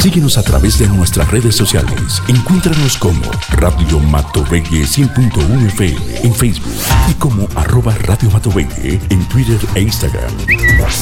Síguenos a través de nuestras redes sociales. Encuéntranos como Radio Matovegue 100.1 FM en Facebook y como @Radio Matovegue en Twitter e Instagram.